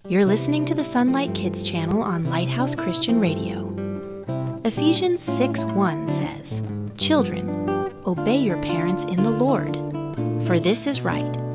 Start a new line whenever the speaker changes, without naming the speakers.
You're listening to the Sunlight Kids channel on Lighthouse Christian Radio. Ephesians 6:1 says, "Children, obey your parents in the Lord, for this is right.